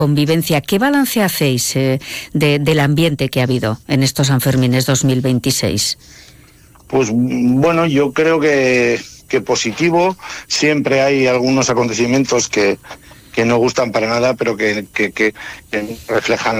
convivencia. ¿Qué balance hacéis del ambiente que ha habido en estos Sanfermines 2026? Pues bueno, yo creo que positivo. Siempre hay algunos acontecimientos que no gustan para nada, pero que reflejan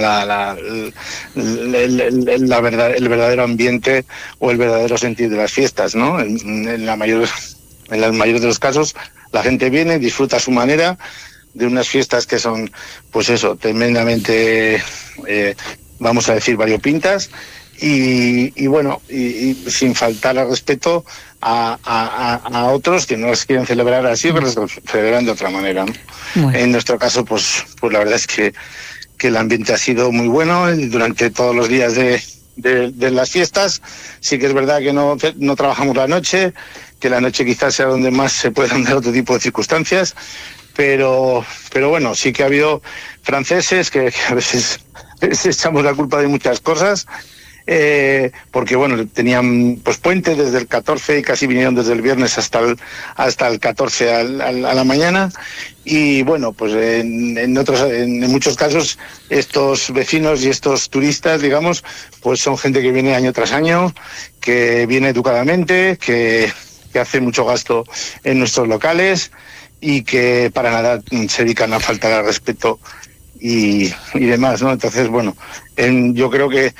el verdadero ambiente o el verdadero sentido de las fiestas, ¿no? En la mayoría de los casos, la gente viene, disfruta a su manera de unas fiestas que son, pues eso, tremendamente, vamos a decir, variopintas. Y bueno, y sin faltar al respeto a otros que no las quieren celebrar así, pero las celebran de otra manera, ¿no? Bueno. En nuestro caso, pues la verdad es que el ambiente ha sido muy bueno durante todos los días de las fiestas. Sí que es verdad que no trabajamos la noche, que la noche quizás sea donde más se puedan dar otro tipo de circunstancias, pero bueno, sí que ha habido franceses que a veces echamos la culpa de muchas cosas. Porque bueno, tenían pues puente desde el 14 y casi vinieron desde el viernes hasta el 14 a la mañana. Y bueno, pues en muchos casos estos vecinos y estos turistas, digamos, pues son gente que viene año tras año, que viene educadamente, que hace mucho gasto en nuestros locales y que para nada se dedican a faltar al respeto y demás, ¿no? Entonces, bueno, yo creo que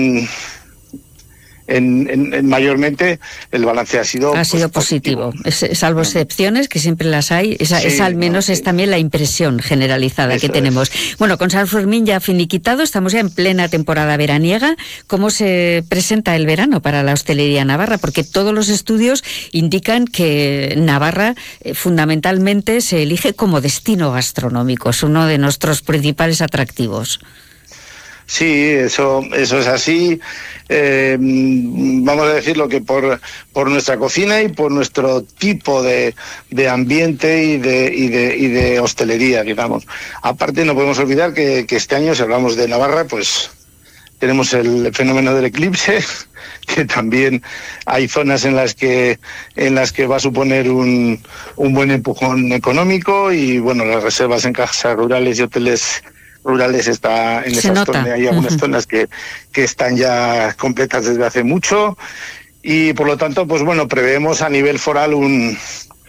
mayormente el balance ha sido positivo. Salvo excepciones, que siempre las hay, esa al menos es también la impresión generalizada eso que tenemos. Bueno, con San Fermín ya finiquitado, estamos ya en plena temporada veraniega. ¿Cómo se presenta el verano para la hostelería navarra? Porque todos los estudios indican que Navarra fundamentalmente se elige como destino gastronómico, es uno de nuestros principales atractivos. Sí, eso es así. Vamos a decirlo que por nuestra cocina y por nuestro tipo de ambiente y de hostelería, digamos. Aparte, no podemos olvidar que este año, si hablamos de Navarra, pues tenemos el fenómeno del eclipse, que también hay zonas en las que va a suponer un buen empujón económico y bueno, las reservas en casas rurales y hoteles rurales está en esas zonas, hay algunas zonas que están ya completas desde hace mucho y por lo tanto, pues bueno, preveemos a nivel foral un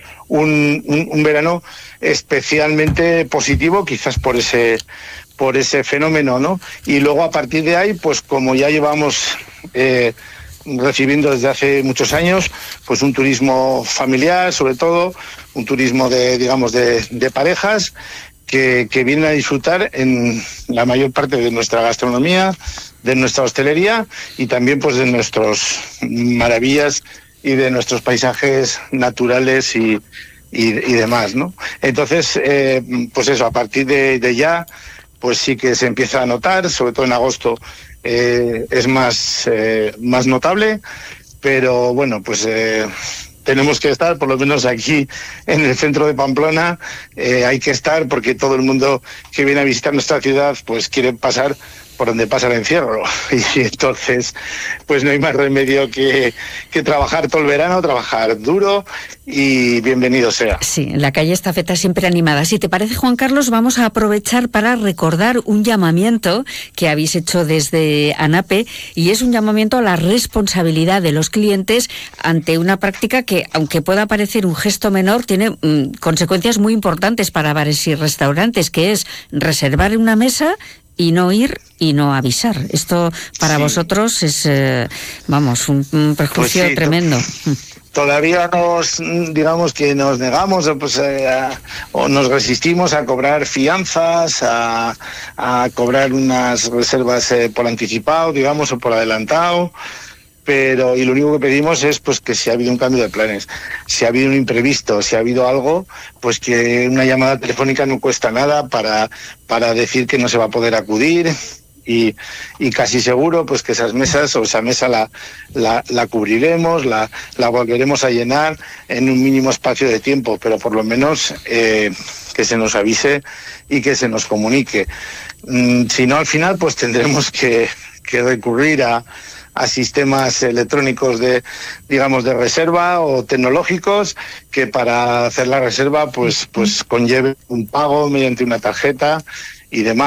verano especialmente positivo, quizás por ese fenómeno, ¿no? Y luego a partir de ahí, pues como ya llevamos recibiendo desde hace muchos años, pues un turismo familiar, sobre todo, un turismo de parejas, que vienen a disfrutar en la mayor parte de nuestra gastronomía, de nuestra hostelería y también pues de nuestras maravillas y de nuestros paisajes naturales y demás, ¿no? Entonces, pues eso, a partir de ya, pues sí que se empieza a notar, sobre todo en agosto es más notable, pero bueno, pues tenemos que estar, por lo menos aquí en el centro de Pamplona, hay que estar porque todo el mundo que viene a visitar nuestra ciudad pues quiere pasar por donde pasa el encierro y entonces pues no hay más remedio que trabajar todo el verano, trabajar duro y bienvenido sea. Sí, la calle Estafeta siempre animada. Si te parece, Juan Carlos, vamos a aprovechar para recordar un llamamiento que habéis hecho desde ANAPE y es un llamamiento a la responsabilidad de los clientes ante una práctica que, aunque pueda parecer un gesto menor, tiene consecuencias muy importantes para bares y restaurantes, que es reservar una mesa y no ir y no avisar. Esto para vosotros es, un perjuicio pues tremendo. Todavía nos negamos o nos resistimos a cobrar fianzas, a cobrar unas reservas por anticipado, digamos, o por adelantado. Y lo único que pedimos es pues que si ha habido un cambio de planes, si ha habido un imprevisto, si ha habido algo, pues que una llamada telefónica no cuesta nada para decir que no se va a poder acudir y casi seguro pues que esas mesas o esa mesa la cubriremos, la volveremos a llenar en un mínimo espacio de tiempo, pero por lo menos que se nos avise y que se nos comunique. Si no, al final pues tendremos que recurrir a sistemas electrónicos de reserva o tecnológicos que para hacer la reserva pues conlleve un pago mediante una tarjeta y demás.